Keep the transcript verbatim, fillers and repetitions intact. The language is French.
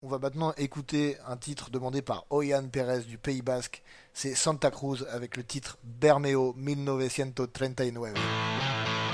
On va maintenant écouter un titre demandé par Oyan Pérez du Pays Basque. C'est Santa Cruz avec le titre Bermeo mille neuf cent trente-neuf.